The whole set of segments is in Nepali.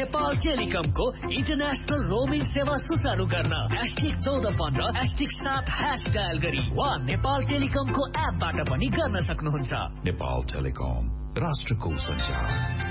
नेपाल टेलिकमको इन्टरनेशनल रोमिङ सेवा सुचारू गर्न *1415 # डायल गरी वा नेपाल टेलिकमको एपबाट पनि गर्न सक्नुहुन्छ। नेपाल टेलिकम, राष्ट्रको सञ्चार।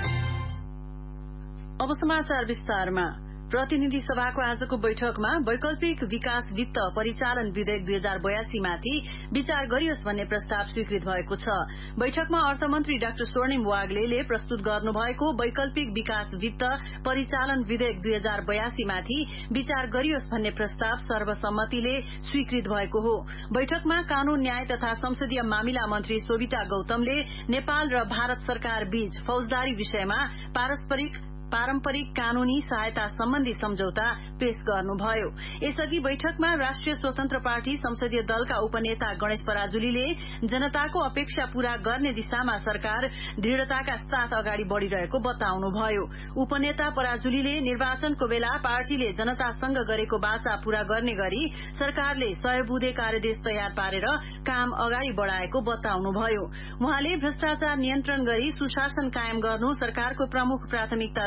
अब समाचार विस्तारमा। प्रतिनिधि सभाको आजको बैठकमा वैकल्पिक विकास वित्त परिचालन विधेयक 2082 माथि विचार गरियोस् भन्ने प्रस्ताव स्वीकृत भएको छ। बैठकमा अर्थमन्त्री डाक्टर स्वर्णिम वाग्लेले प्रस्तुत गर्नुभएको वैकल्पिक विकास वित्त परिचालन विधेयक 2082 माथि विचार गरियोस् भन्ने प्रस्ताव सर्वसम्मतिले स्वीकृत भएको हो। बैठकमा कानून न्याय तथा संसदीय मामिला मन्त्री सोभिता गौतमले नेपाल र भारत सरकार बीच फौजदारी विषयमा पारम्परिक कानूनी सहायता सम्बन्धी सम्झौता पेश गर्नुभयो। यसअघि बैठकमा राष्ट्रिय स्वतन्त्र पार्टी संसदीय दलका उपनेता गणेश पराजुलीले जनताको अपेक्षा पूरा गर्ने दिशामा सरकार दृढ़ताका साथ अगाडि बढ़िरहेको बताउनुभयो। उपनेता पराजुलीले निर्वाचनको बेला पार्टीले जनतासँग गरेको वाचा पूरा गर्ने गरी सरकारले 100 बुँदे कार्यदेश तयार पारेर काम अगाडि बढ़ाएको बताउनुभयो। उहाँले भ्रष्टाचार नियन्त्रण गरी सुशासन कायम गर्नु सरकारको प्रमुख प्राथमिकता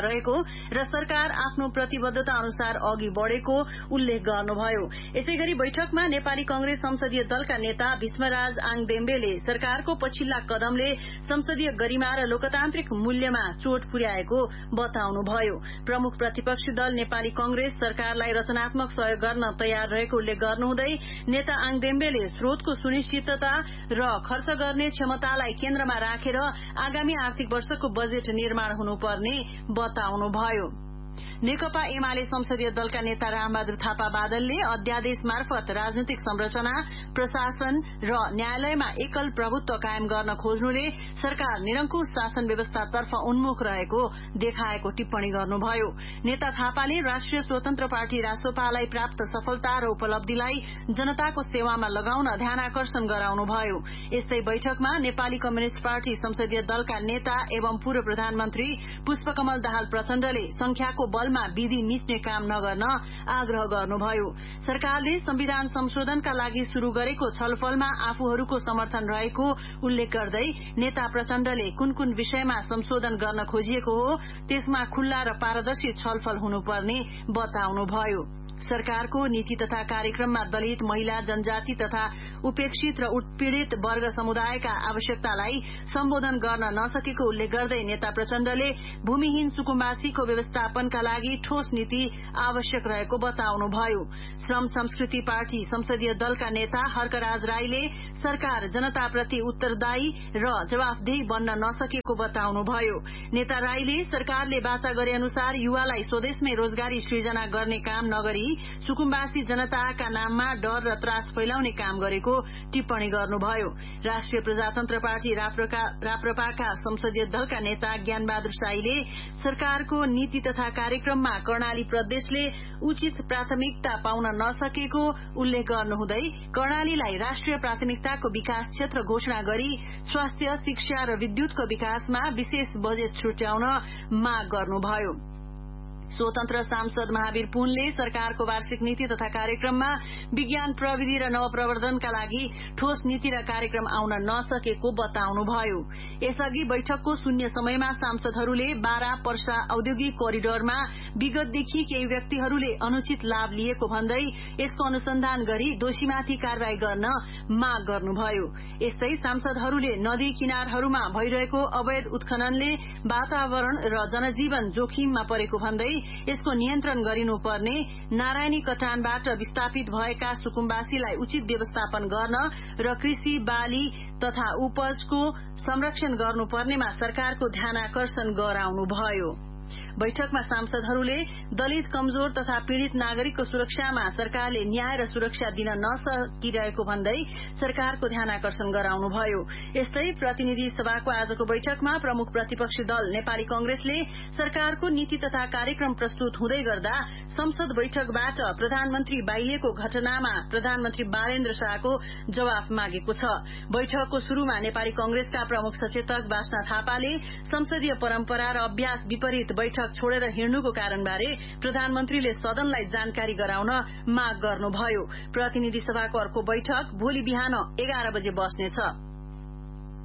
र सरकार आफ्नो प्रतिबद्धता अनुसार अघि बढ़ेको उल्लेख गर्नुभयो। यसैगरी बैठकमा नेपाली कांग्रेस संसदीय दलका नेता भीष्मराज आङदेम्बेले सरकारको पछिल्ला कदमले संसदीय गरिमा र लोकतान्त्रिक मूल्यमा चोट पुर्याएको बताउनुभयो। प्रमुख प्रतिपक्षी दल नेपाली कांग्रेस सरकारलाई रचनात्मक सहयोग गर्न तयार रहेको उल्लेख गर्नुहुँदै नेता आङदेम्बेले स्रोतको सुनिश्चितता र खर्च गर्ने क्षमतालाई केन्द्रमा राखेर आगामी आर्थिक वर्षको बजेट निर्माण हुनुपर्ने बताउनुभयो। नेकपा एमाले संसदीय दलका नेता रामबहादुर थापा बादलले अध्यादेश मार्फत राजनीतिक संरचना, प्रशासन र न्यायालयमा एकल प्रभुत्व कायम गर्न खोज्नुले सरकार निरंकुश शासन व्यवस्थातर्फ उन्मुख रहेको देखाएको टिप्पणी गर्नुभयो। नेता थापाले राष्ट्रिय स्वतन्त्र पार्टी रासोपालाई प्राप्त सफलता र उपलब्धिलाई जनताको सेवामा लगाउन ध्यानाकर्षण गराउनुभयो। यस्तै बैठकमा नेपाली कम्युनिष्ट पार्टी संसदीय दलका नेता एवं पूर्व प्रधानमन्त्री पुष्पकमल दाहाल प्रचण्डले संख्याको बलमा विधि मिच्ने काम नगर्न आग्रह गर्नुभयो। सरकारले संविधान संशोधनका लागि शुरू गरेको छलफलमा आफूहरूको समर्थन रहेको उल्लेख गर्दै नेता प्रचण्डले कुन कुन विषयमा संशोधन गर्न खोजिएको हो त्यसमा खुल्ला र पारदर्शी छलफल हुनुपर्ने बताउनुभयो। सरकारको नीति तथा कार्यक्रममा दलित, महिला, जनजाति तथा उपेक्षित र उत्पीड़ित वर्ग समुदायका आवश्यकतालाई सम्बोधन गर्न नसकेको उल्लेख गर्दै नेता प्रचण्डले भूमिहीन सुकुम्बासीको व्यवस्थापनका लागि ठोस नीति आवश्यक रहेको बताउनुभयो। श्रम संस्कृति पार्टी संसदीय दलका नेता हर्कराज राईले सरकार जनताप्रति उत्तरदायी र जवाफदेही बन्न नसकेको बताउनुभयो। नेता राईले सरकारले वाचा गरे अनुसार युवालाई स्वदेशमै रोजगारी सृजना गर्ने काम नगरी सुकुम्बासी जनताका नाममा डर र त्रास फैलाउने काम गरेको टिप्पणी गर्नुभयो। राष्ट्रिय प्रजातन्त्र पार्टी राप्रपाका संसदीय दलका नेता ज्ञानबहादुर शाहीले सरकारको नीति तथा कार्यक्रममा कर्णाली प्रदेशले उचित प्राथमिकता पाउन नसकेको उल्लेख गर्नुहुँदै कर्णालीलाई राष्ट्रिय प्राथमिकताको विकास क्षेत्र घोषणा गरी स्वास्थ्य, शिक्षा र विद्युतको विकासमा विशेष बजेट छुट्याउन माग गर्नुभयो। स्वतन्त्र सांसद महावीर पुनले सरकारको वार्षिक नीति तथा कार्यक्रममा विज्ञान, प्रविधि र नवप्रवर्धनका लागि ठोस नीति र कार्यक्रम आउन नसकेको बताउनुभयो। यसअघि बैठकको शून्य समयमा सांसदहरूले बारा पर्सा औद्योगिक कोरिडोरमा विगतदेखि केही व्यक्तिहरूले अनुचित लाभ लिएको भन्दै यसको अनुसन्धान गरी दोषीमाथि कार्यवाही गर्न माग गर्नुभयो। यस्तै सांसदहरूले नदी किनारहरूमा भइरहेको अवैध उत्खननले वातावरण र जनजीवन जोखिममा परेको भन्दै यसको नियन्त्रण गरिनुपर्ने, नारायणी कटानबाट विस्थापित भएका सुकुम्बासीलाई उचित व्यवस्थापन गर्न र कृषि, बाली तथा उपजको संरक्षण गर्नुपर्नेमा सरकारको ध्यानाकर्षण गराउनुभयो। बैठकमा सांसदहरूले दलित, कमजोर तथा पीड़ित नागरिकको सुरक्षामा सरकारले न्याय र सुरक्षा दिन नसकिरहेको भन्दै सरकारको ध्यानाकर्षण गराउनुभयो। यस्तै प्रतिनिधि सभाको आजको बैठकमा प्रमुख प्रतिपक्षी दल नेपाली कांग्रेसले सरकारको नीति तथा कार्यक्रम प्रस्तुत हुँदै गर्दा संसद बैठकबाट प्रधानमन्त्री बाहिलिएको घटनामा प्रधानमन्त्री बालेन्द्र शाहको जवाफ मागेको छ। बैठकको शुरूमा नेपाली कांग्रेसका प्रमुख सचेतक बासना थापाले संसदीय परम्परा र अभ्यास विपरीत बैठक छोडेर हिँड्नुको कारणबारे प्रधानमन्त्रीले सदनलाई जानकारी गराउन माग गर्नुभयो। प्रतिनिधि सभाको अर्को बैठक भोलि बिहान 11 बजे बस्नेछ।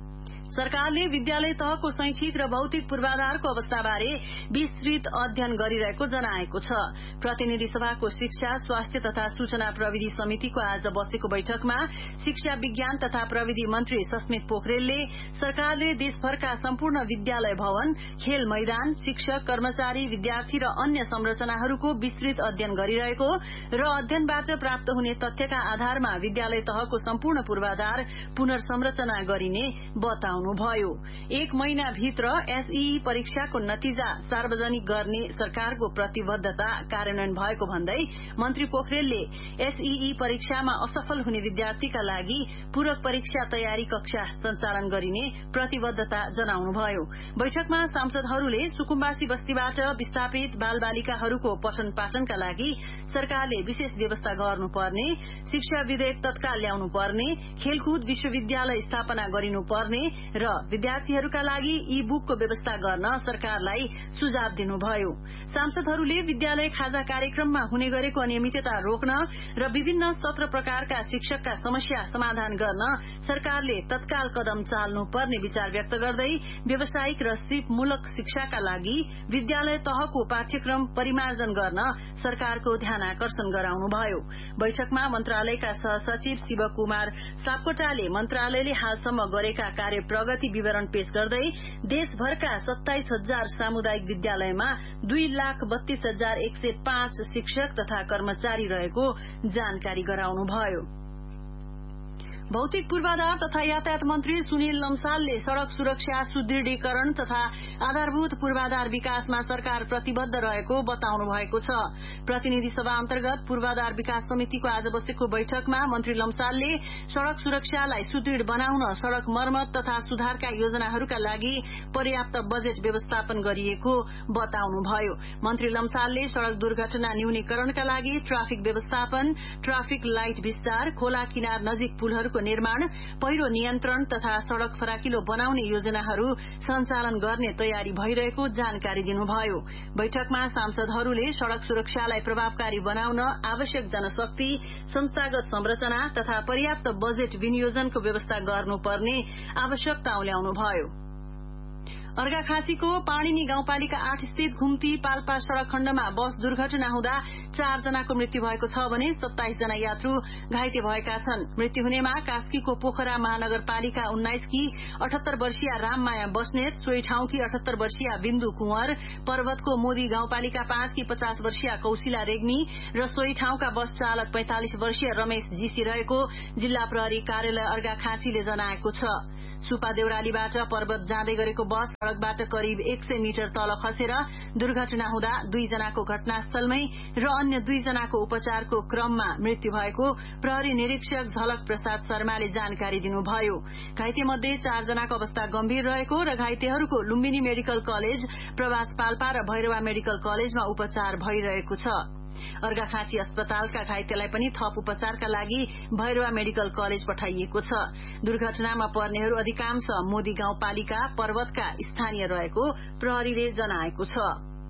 सरकारले विद्यालय तहको शैक्षिक र भौतिक पूर्वाधारको अवस्थाबारे विस्तृत अध्ययन गरिरहेको जनाएको छ। प्रतिनिधि सभाको शिक्षा, स्वास्थ्य तथा सूचना प्रविधि समितिको आज बसेको बैठकमा शिक्षा विज्ञान तथा प्रविधि मन्त्री सस्मित पोखरेलले सरकारले देशभरका सम्पूर्ण विद्यालय भवन, खेल मैदान, शिक्षक, कर्मचारी, विद्यार्थी र अन्य संरचनाहरूको विस्तृत अध्ययन गरिरहेको र अध्ययनबाट प्राप्त हुने तथ्यका आधारमा विद्यालय तहको सम्पूर्ण पूर्वाधार पुनर्संरचना गरिने बताउनुभयो। 1 महिनाभित्र एसईई परीक्षाको नतिजा सार्वजनिक गर्ने सरकारको प्रतिबद्धता कार्यान्वयन भएको भन्दै मन्त्री पोखरेलले एसईई परीक्षामा असफल हुने विद्यार्थीका लागि पूरक परीक्षा तयारी कक्षा सञ्चालन गरिने प्रतिबद्धता जनाउनुभयो। बैठकमा सांसदहरूले सुकुम्बासी बस्तीबाट विस्थापित बालबालिकाहरूको पठन पाठनका लागि सरकारले विशेष व्यवस्था गर्नुपर्ने, शिक्षा विधेयक तत्काल ल्याउनु पर्ने, खेलकुद विश्वविद्यालय स्थापना गरिनुपर्ने र विद्यार्थीहरूका लागि ई बुकको व्यवस्था गर्न सरकारलाई सुझाव दिनुभयो। सांसदहरूले विद्यालय खाजा कार्यक्रममा हुने गरेको अनियमितता रोक्न र विभिन्न सत्र प्रकारका शिक्षकका समस्या समाधान गर्न सरकारले तत्काल कदम चाल्नुपर्ने विचार व्यक्त गर्दै व्यावसायिक र सिपमूलक शिक्षाका लागि विद्यालय तहको पाठ्यक्रम परिमार्जन गर्न सरकारको ध्यानाकर्षण गराउनुभयो। बैठकमा मन्त्रालयका सहसचिव शिवकुमार सापकोटाले मन्त्रालयले हालसम्म गरेका कार्य प्रगति विवरण पेश गर्दै देशभरका 27,000 सामुदायिक विद्यालयमा 2,32,105 शिक्षक तथा कर्मचारी रहेको जानकारी गराउनुभयो। भौतिक पूर्वाधार तथा यातायात मन्त्री सुनिल लम्सालले सड़क सुरक्षा सुदृढीकरण तथा आधारभूत पूर्वाधार विकासमा सरकार प्रतिबद्ध रहेको बताउनु भएको छ। प्रतिनिधि सभा अन्तर्गत पूर्वाधार विकास समितिको आज बसेको बैठकमा मन्त्री लम्सालले सड़क सुरक्षालाई सुदृढ बनाउन सड़क मर्मत तथा सुधारका योजनाहरूका लागि पर्याप्त बजेट व्यवस्थापन गरिएको बताउनुभयो। मन्त्री लम्सालले सड़क दुर्घटना न्यूनीकरणका लागि ट्राफिक व्यवस्थापन, ट्राफिक लाइट विस्तार, खोला किनार नजिक पुलहरूको निर्माण, पहिरो नियन्त्रण तथा सड़क फराकिलो बनाउने योजनाहरू सञ्चालन गर्ने तयारी भइरहेको जानकारी दिनुभयो। बैठकमा सांसदहरूले सड़क सुरक्षालाई प्रभावकारी बनाउन आवश्यक जनशक्ति, संस्थागत संरचना तथा पर्याप्त बजेट विनियोजनको व्यवस्था गर्नुपर्ने आवश्यकता उल्याउनुभयो। अर्घाखाँचीको पाणिनी गाउँपालिका 8 स्थित घुम्ती पाल्पा सड़क खण्डमा बस दुर्घटना हुँदा 4 जनाको मृत्यु भएको छ भने 27 जना यात्रु घाइते भएका छन्। मृत्यु हुनेमा कास्कीको पोखरा महानगरपालिका 19 की 78 वर्षीय राममाया बस्नेत, सोही ठाउँकी 78 वर्षीय बिन्दु कुंवर, पर्वतको मोदी गाउँपालिका 5 की 50 वर्षीय कौशिला रेग्मी र सोही ठाउँका बस चालक 45 वर्षीय रमेश जीसी रहेको जिल्ला प्रहरी कार्यालय अर्घाखाँचीले जनाएको छ। सुपा देउरालीबाट पर्वत जाँदै गरेको बस सड़कबाट करिब 100 मिटर तल खसेर दुर्घटना हुँदा 2 जनाको घटनास्थलमै र अन्य 2 जनाको उपचारको क्रममा मृत्यु भएको प्रहरी निरीक्षक झलक प्रसाद शर्माले जानकारी दिनुभयो। घाइते मध्ये 4 जनाको अवस्था गम्भीर रहेको र घाइतेहरूको लुम्बिनी मेडिकल कलेज, प्रवास पाल्पा र भैरवा मेडिकल कलेजमा उपचार भइरहेको छ। अर्घाखाँची अस्पतालका घाइतेलाई पनि थप उपचारका लागि भैरवा मेडिकल कलेज पठाइएको छ। दुर्घटनामा पर्नेहरू अधिकांश मोदी गाउँपालिका पर्वतका स्थानीय रहेको प्रहरीले जनाएको छ।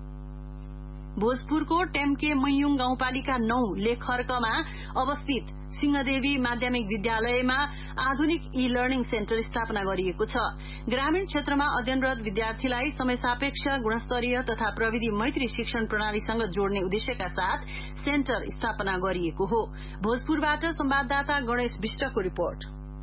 भोजपुरको टेम्के मैयुङ गाउँपालिका 9 लेखर्कमा अवस्थित सिंहदेवी माध्यमिक विद्यालयमा आधुनिक ई लर्निङ सेन्टर स्थापना गरिएको छ। ग्रामीण क्षेत्रमा अध्ययनरत विद्यार्थीलाई समय सापेक्ष, गुणस्तरीय तथा प्रविधि मैत्री शिक्षण प्रणालीसँग जोड्ने उद्देश्यका साथ सेन्टर स्थापना गरिएको हो। भोजपुरबाट संवाददाता गणेश विष्टको रिपोर्ट।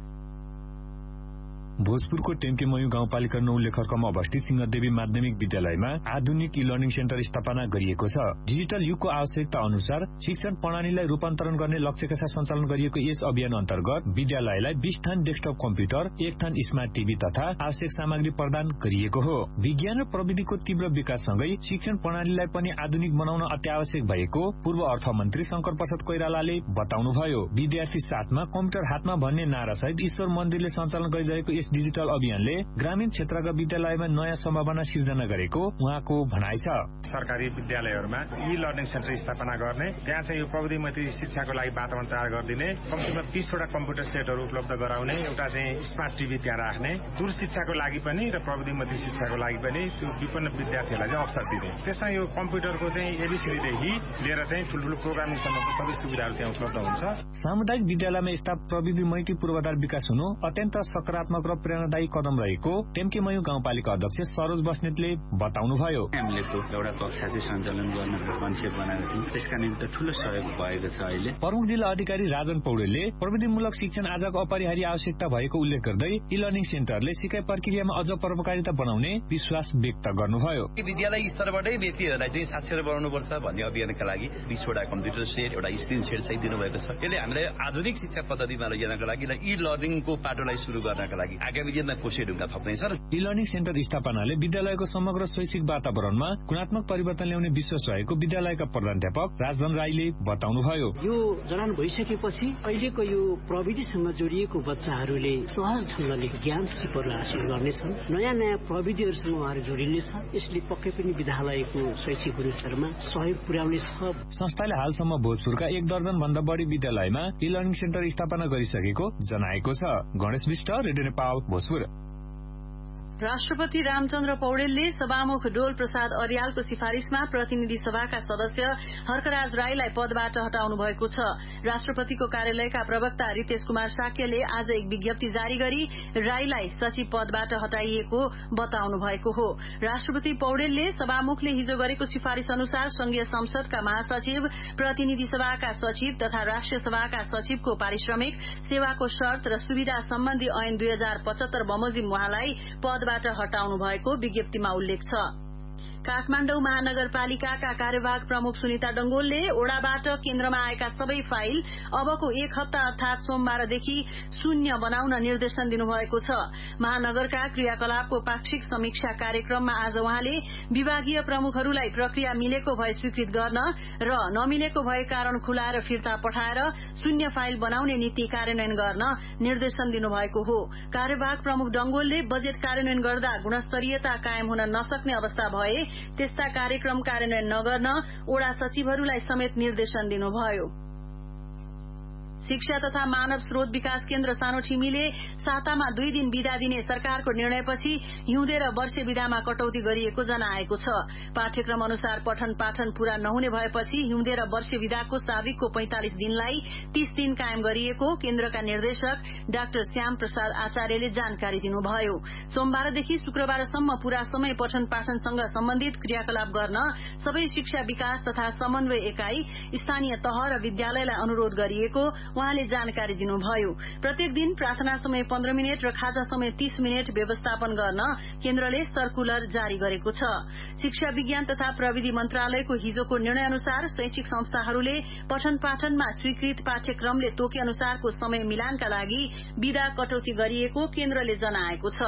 भोजपुरको टेम्केमयु गाउँपालिका 9 लेखर्कमा अवस्थित सिंहदेवी माध्यमिक विद्यालयमा आधुनिक ई लर्निङ सेन्टर स्थापना गरिएको छ। डिजिटल युगको आवश्यकता अनुसार शिक्षण प्रणालीलाई रूपान्तरण गर्ने लक्ष्यका साथ सञ्चालन गरिएको यस अभियान अन्तर्गत विद्यालयलाई 20 थान डेस्कटप कम्प्युटर, 1 थान स्मार्ट टिभी तथा आवश्यक सामग्री प्रदान गरिएको हो। विज्ञान र प्रविधिको तीव्र विकाससँगै शिक्षण प्रणालीलाई पनि आधुनिक बनाउन अत्यावश्यक भएको पूर्व अर्थमन्त्री शंकर प्रसाद कोइरालाले बताउनुभयो। विद्यार्थी साथमा कम्प्युटर हातमा भन्ने नारासहित ईश्वर मन्दिरले सञ्चालन गरिरहेको यस डिजिटल अभियानले ग्रामीण क्षेत्रका विद्यालयमा नयाँ सम्भावना सिर्जना गरेको उहाँको भनाइ छ। सरकारी विद्यालयहरूमा ई लर्निङ सेन्टर स्थापना गर्ने, त्यहाँ चाहिँ यो प्रविधि मैत्री शिक्षाको लागि वातावरण तयार गरिदिने, कम्तीमा 20 वटा कम्प्युटर सेटहरू उपलब्ध गराउने, एउटा चाहिँ स्मार्ट टिभी त्यहाँ राख्ने, दूर शिक्षाको लागि पनि र प्रविधि मैत्री शिक्षाको लागि पनि त्यो विपन्न विद्यार्थीहरूलाई चाहिँ अवसर दिने। त्यसमा यो कम्प्युटरको चाहिँ एबीसीदेखि लिएर चाहिँ ठुल्ठुलो प्रोग्रामिङसम्मको सबै सुविधाहरू त्यहाँ उपलब्ध हुन्छ। सामुदायिक विद्यालयमा यस्ता प्रविधि मैत्री पूर्वाधार विकास हुनु अत्यन्त सकारात्मक र प्रेरणादायी कदम रहेको टेम्केमयू गाउँपालिका अध्यक्ष सरोज बस्नेतले बताउनुभयो। हामीले एउटा कक्षा चाहिँ सञ्चालन गर्ने कन्सेप्ट बनाएको थियौँ, त्यसका निम्ति ठूलो सहयोग भएको छ। अहिले प्रमुख जिल्ला अधिकारी राजन पौडेलले प्रविधिमूलक शिक्षण आजको अपरिहार्य आवश्यकता भएको उल्लेख गर्दै ई लर्निङ सेन्टरले सिकाइ प्रक्रियामा अझ प्रभावकारिता बनाउने विश्वास व्यक्त गर्नुभयो। विद्यालय स्तरबाटै व्यक्तिहरूलाई चाहिँ साक्षर बनाउनुपर्छ भन्ने अभियानका लागि 20 वटा कम्प्युटर सेट, एउटा स्क्रिन सेट चाहिँ दिनुभएको छ। यसले हामीलाई आधुनिक शिक्षा पद्धतिमा लैजानका लागि ई लर्निङको पाटोलाई सुरु गर्नका लागि आगामी दिनमा कोसे ढुङ्गा थप्दैछ। ई लर्निङ सेन्टर स्थापनाले विद्यालयको समग्र शैक्षिक वातावरणमा गुणात्मक परिवर्तन ल्याउने विश्वास रहेको विद्यालयका प्रधानाध्यापक राजधन राईले बताउनुभयो। यो जडान भइसकेपछि अहिलेको यो प्रविधिसँग जोडिएको बच्चाहरूले सहज ढंगले ज्ञान सिपहरू हासिल गर्नेछन्, नयाँ नयाँ प्रविधिहरूसँग उहाँहरू जोडिनेछ। यसले पक्कै पनि विद्यालयको शैक्षिक गुणस्तरमा सहयोग पुर्याउनेछ। संस्थाले हालसम्म भोजपुरका 1 दर्जन भन्दा बढी विद्यालयमा ई लर्निङ सेन्टर स्थापना गरिसकेको जनाएको छ। गणेश विष्ट, रेडियो नेपाल, भोजपुर। राष्ट्रपति रामचन्द्र पौडेलले सभामुख डोल प्रसाद अर्यालको सिफारिशमा प्रतिनिधि सभाका सदस्य हर्कराज राईलाई पदबाट हटाउनु भएको छ। राष्ट्रपतिको कार्यालयका प्रवक्ता रितेश कुमार साक्यले आज एक विज्ञप्ति जारी गरी राईलाई सचिव पदबाट हटाइएको बताउनु भएको हो। राष्ट्रपति पौडेलले सभामुखले हिजो गरेको सिफारिश अनुसार संघीय संसदका महासचिव, प्रतिनिधि सभाका सचिव तथा राष्ट्रिय सभाका सचिवको पारिश्रमिक, सेवाको शर्त र सुविधा सम्बन्धी ऐन 2075 बमोजिम उहाँलाई पदबाट हटाउनु भएको विज्ञप्तिमा उल्लेख छ। काठमाडौँ महानगरपालिकाका कार्यवाहक प्रमुख सुनिता डंगोलले ओडाबाट केन्द्रमा आएका सबै फाइल अबको 1 हप्ता अर्थात सोमबारदेखि शून्य बनाउन निर्देशन दिनुभएको छ। महानगरका क्रियाकलापको पाक्षिक समीक्षा कार्यक्रममा आज उहाँले विभागीय प्रमुखहरूलाई प्रक्रिया मिलेको भए स्वीकृत गर्न र नमिलेको भए कारण खुलाएर फिर्ता पठाएर शून्य फाइल बनाउने नीति कार्यान्वयन गर्न निर्देशन दिनुभएको हो। कार्यवाहक प्रमुख डंगोलले बजेट कार्यान्वयन गर्दा गुणस्तरीयता कायम हुन नसक्ने अवस्था भए त्यस्ता कार्यक्रम कार्यान्वयन नगर्न ओडा सचिवहरूलाई समेत निर्देशन दिनुभयो। शिक्षा तथा मानव स्रोत विकास केन्द्र सानोठिमीले सातामा 2 दिन बिदा दिने सरकारको निर्णयपछि हिउँदे र वर्षे बिदामा कटौती गरिएको जनाएको छ। पाठ्यक्रम अनुसार पठन पाठन पूरा नहुने भएपछि हिउँदे र वर्षे बिदाको साविकको 45 दिनलाई 30 दिन कायम गरिएको केन्द्रका निर्देशक डाक्टर श्याम प्रसाद आचार्यले जानकारी दिनुभयो। सोमबारदेखि शुक्रबारसम्म पूरा समय पठन पाठनसँग सम्बन्धित क्रियाकलाप गर्न सबै शिक्षा विकास तथा समन्वय एकाई, स्थानीय तह र विद्यालयलाई अनुरोध गरिएको उहाँले जानकारी दिनुभयो। प्रत्येक दिन प्रार्थना समय 15 मिनट र खाजा समय 30 मिनट व्यवस्थापन गर्न केन्द्रले सर्कुलर जारी गरेको छ। शिक्षा विज्ञान तथा प्रविधि मन्त्रालयको हिजोको निर्णय अनुसार शैक्षिक संस्थाहरूले पठन पाठनमा स्वीकृत पाठ्यक्रमले तोके अनुसारको समय मिलानका लागि बिदा कटौती गरिएको केन्द्रले जनाएको छ।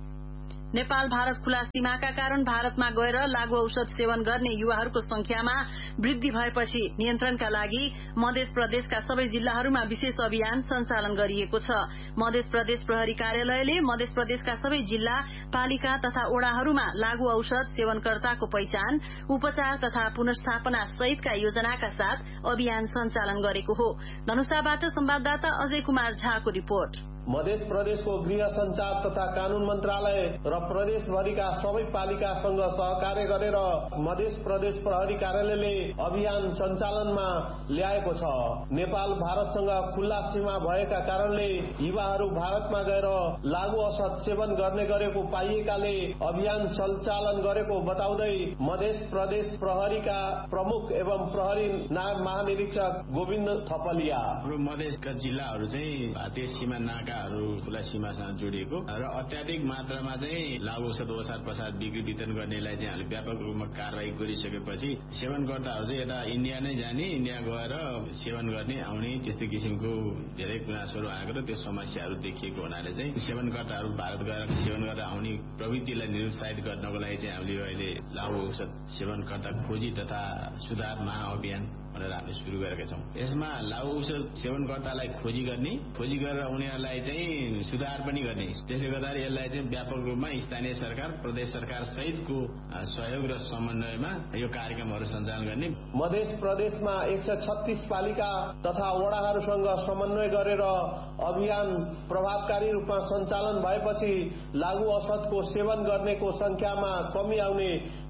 नेपाल भारत खुला सीमाका कारण भारतमा गएर लागू औषध सेवन गर्ने युवाहरूको संख्यामा वृद्धि भएपछि नियन्त्रणका लागि मध्य प्रदेशका सबै जिल्लाहरूमा विशेष अभियान सञ्चालन गरिएको छ। मध्य प्रदेश प्रहरी कार्यालयले मध्य प्रदेशका सबै जिल्ला, पालिका तथा ओडाहरूमा लागू औषध सेवनकर्ताको पहिचान, उपचार तथा पुनर्स्थापना सहितका योजनाका साथ अभियान सञ्चालन गरेको हो। धनुषाबाट संवाददाता अजय कुमार झाको रिपोर्ट। मध्य प्रदेशको गृह संचार तथा कानून मन्त्रालय र प्रदेशभरिका सबै पालिकासँग सहकार्य गरेर मध्य प्रदेश प्रहरी कार्यालयले अभियान सञ्चालनमा ल्याएको छ। नेपाल भारतसँग खुल्ला सीमा भएका कारणले युवाहरू भारतमा गएर लागू औषध सेवन गर्ने गरेको पाइएकाले अभियान सञ्चालन गरेको बताउँदै मध्य प्रदेश प्रहरीका प्रमुख एवं प्रहरी नायब महानिरीक्षक गोविन्द थपलिया मधेसका जिल्लाहरू चाहिँ भारतीय सीमा खुला सीमासँग जोडिएको र अत्याधिक मात्रामा चाहिँ लागू औषध ओसार पसार बिक्री वितरण गर्नेलाई चाहिँ हामीले व्यापक रूपमा कारवाही गरिसकेपछि सेवनकर्ताहरू चाहिँ यता इन्डिया नै जाने, इन्डिया गएर सेवन गर्ने आउने त्यस्तै किसिमको धेरै गुनासोहरू आएको र त्यो समस्याहरू देखिएको हुनाले चाहिँ सेवनकर्ताहरू भारत गएर सेवन गरेर आउने प्रवृत्तिलाई निरुत्साहित गर्नको लागि चाहिँ हामीले अहिले लागू औषध सेवनकर्ता खोजी तथा सुधार महाअभियान भनेर हामीले सुरु गरेका छौँ। यसमा लागू औषध सेवनकर्तालाई खोजी गरेर उनीहरूलाई चाहिँ सुधार पनि गर्ने, त्यसले गर्दा यसलाई चाहिँ व्यापक रूपमा स्थानीय सरकार, प्रदेश सरकार सहितको सहयोग र समन्वयमा यो कार्यक्रमहरू सञ्चालन गर्ने। मध्य प्रदेशमा 136 पालिका तथा वडाहरूसँग समन्वय गरेर अभियान प्रभावकारी रूपमा सञ्चालन भएपछि लागू औषधको सेवन गर्नेको संख्यामा कमी आउने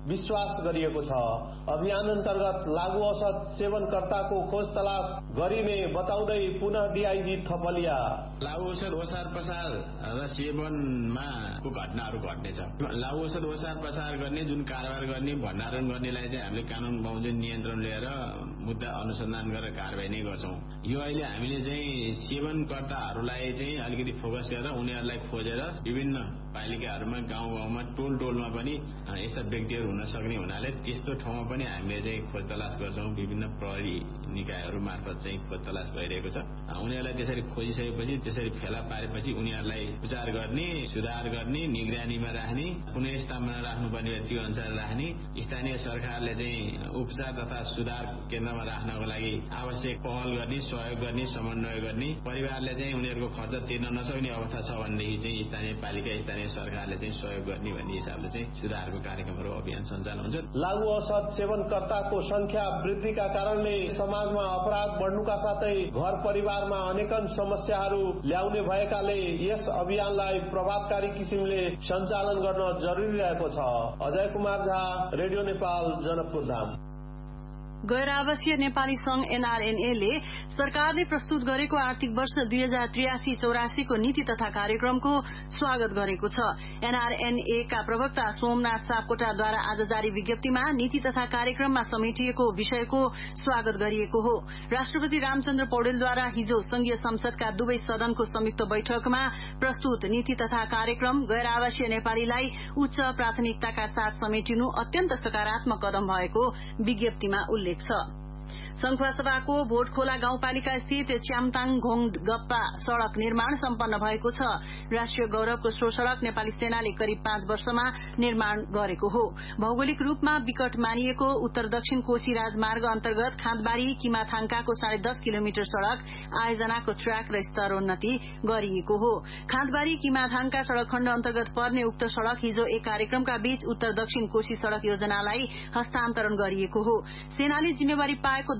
विश्वास गरिएको छ। अभियान अन्तर्गत लागू औषध सेवनकर्ताको खोज तलास गरिने बताउँदै पुनः डीआईजी थपलिया, लागू औषध ओसार पसार र सेवनमा को घटनाहरू घट्नेछ। लागू औषध ओसार पसार गर्ने, जुन कारोबार गर्ने, भण्डारण गर्नेलाई चाहिँ हामीले कानून बमोजिम नियन्त्रण लिएर मुद्दा अनुसन्धान गरेर कारबाही नै गर्छौं। यो अहिले हामीले चाहिँ सेवनकर्ताहरूलाई चाहिँ अलिकति फोकस गरेर उनीहरूलाई खोजेर विभिन्न पालिकाहरूमा, गाउँमा, टोलमा पनि यस्ता व्यक्तिहरू हुन सक्ने हुनाले त्यस्तो ठाउँमा पनि हामीले चाहिँ खोज तलास गर्छौं। विभिन्न प्रहरी निकायहरू मार्फत चाहिँ खोज तलास भइरहेको छ। उनीहरूलाई त्यसरी खोजिसकेपछि, त्यसरी फेला पारेपछि उनीहरूलाई उपचार गर्ने, सुधार गर्ने, निगरानीमा राख्ने, पुनर्स्थापना राख्नुपर्ने त्यो अनुसार राख्ने, स्थानीय सरकारले चाहिँ उपचार तथा सुधार केन्द्रमा राख्नको लागि आवश्यक पहल गर्ने, सहयोग गर्ने, समन्वय गर्ने, परिवारले चाहिँ उनीहरूको खर्च तिर्न नसक्ने अवस्था छ भनेदेखि चाहिँ स्थानीय पालिका, स्थानीय सरकारले चाहिँ सहयोग गर्ने भन्ने हिसाबले चाहिँ सुधारको कार्यक्रमहरू अभियान सञ्चालन हुन्छ। लागू औषध सेवनकर्ताको संख्या वृद्धिका कारणले समाजमा अपराध बढ्नुका साथै घर परिवारमा अनेकन समस्याहरू ल्याउने भएकाले यस अभियानलाई प्रभावकारी किसिमले सञ्चालन गर्न जरुरी रहेको छ। अजय कुमार झा, रेडियो नेपाल, जनकपुर धाम। गैर आवासीय नेपाली संघ एनआरएनए सरकारले प्रस्तुत गरेको आर्थिक वर्ष 2083-84 को नीति तथा कार्यक्रमको स्वागत गरेको छ। एनआरएनए का प्रवक्ता सोमनाथ सापकोटाद्वारा आज जारी विज्ञप्तिमा नीति तथा कार्यक्रममा समेटिएको विषयको स्वागत गरिएको हो। राष्ट्रपति रामचन्द्र पौडेलद्वारा हिजो संघीय संसदका दुवै सदनको संयुक्त बैठकमा प्रस्तुत नीति तथा कार्यक्रम गैर आवासीय नेपालीलाई उच्च प्राथमिकताका साथ समेटिनु अत्यन्त सकारात्मक कदम भएको विज्ञप्तिमा उल्लेख छ। संखुवासभाको भोटखोला गाउँपालिका स्थित च्यामताङ घोङगप्पा सड़क निर्माण सम्पन्न भएको छ। राष्ट्रिय गौरवको सो सड़क नेपाली सेनाले करिब 5 वर्षमा निर्माण गरेको हो। भौगोलिक रूपमा विकट मानिएको उत्तर दक्षिण कोशी राजमार्ग अन्तर्गत खाँदबारी किमाथाङकाको 10.5 किलोमिटर सड़क आयोजनाको ट्र्याक र स्तरोन्नति गरिएको हो। खाँदबारी किमाथाङका सड़क खण्ड अन्तर्गत पर्ने उक्त सड़क हिजो एक कार्यक्रमका बीच उत्तर दक्षिण कोशी सड़क योजनालाई हस्तान्तरण गरिएको हो। सेनाले जिम्मेवारी पाएको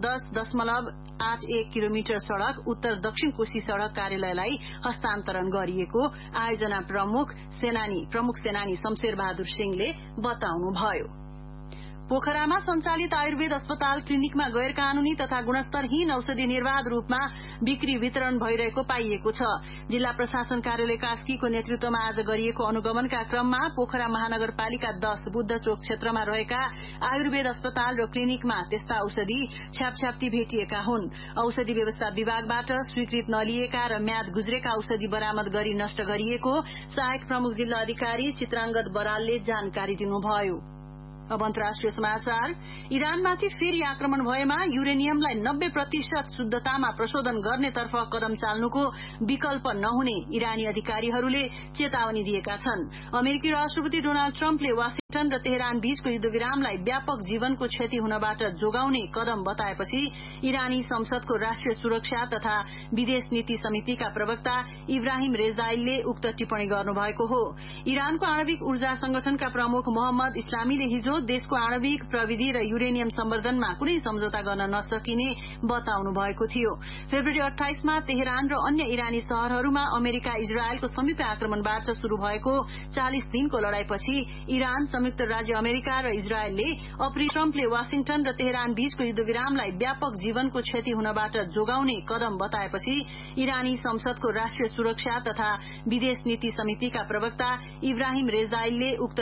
10.81 किलोमिटर सड़क उत्तर दक्षिण कोशी सड़क कार्यालयलाई हस्तान्तरण गरिएको आयोजना प्रमुख सेनानी शमशेर बहादुर सिंहले बताउनुभयो। पोखरामा सञ्चालित आयुर्वेद अस्पताल क्लिनिकमा गैर कानूनी तथा गुणस्तरहीन औषधि निर्वाध रूपमा बिक्री वितरण भइरहेको पाइएको छ। जिल्ला प्रशासन कार्यालय कास्कीको नेतृत्वमा आज गरिएको अनुगमनका क्रममा पोखरा महानगरपालिका 10 बुद्ध चोक क्षेत्रमा रहेका आयुर्वेद अस्पताल र क्लिनिकमा त्यस्ता औषधि छ्यापछ्याप्ती भेटिएका हुन्। औषधि व्यवस्था विभागबाट स्वीकृत नलिएका र म्याद गुज्रेका औषधि बरामद गरी नष्ट गरिएको सहायक प्रमुख जिल्ला अधिकारी चित्रांगद बरालले जानकारी दिनुभयो। अब अन्तर्राष्ट्रिय समाचार। इरानमाथि फेरि आक्रमण भएमा युरेनियमलाई 90% शुद्धतामा प्रशोधन गर्नेतर्फ कदम चाल्नुको विकल्प नहुने इरानी अधिकारीहरूले चेतावनी दिएका छन्। अमेरिकी राष्ट्रपति डोनाल्ड ट्रम्पले वाशिंगटन र तेहरान बीचको युद्धविरामलाई व्यापक जीवनको क्षति हुनबाट जोगाउने कदम बताएपछि इरानी संसदको राष्ट्रिय सुरक्षा तथा विदेश नीति समितिका प्रवक्ता इब्राहिम रेजाइलले उक्त टिप्पणी गर्नुभएको हो। इरानको आणविक ऊर्जा संगठनका प्रमुख मोहम्मद इस्लामीले हिजो देशको आणविक प्रविधि र युरेनियम सम्वर्धनमा कुनै सम्झौता गर्न नसकिने बताउनु भएको थियो। फेब्रुअरी 28 मा तेहरान र अन्य इरानी शहरहरूमा अमेरिका इजरायलको संयुक्त आक्रमणबाट शुरू भएको 40 दिनको लड़ाईपछि इरान, संयुक्त राज्य अमेरिका र इजरायलले अप्रिल ट्रम्पले वाशिंगटन र तेहरान बीचको युद्धविरामलाई व्यापक जीवनको क्षति हुनबाट जोगाउने कदम बताएपछि इरानी संसदको राष्ट्रिय सुरक्षा तथा विदेश नीति समितिका प्रवक्ता इब्राहिम रेजाइलले उक्त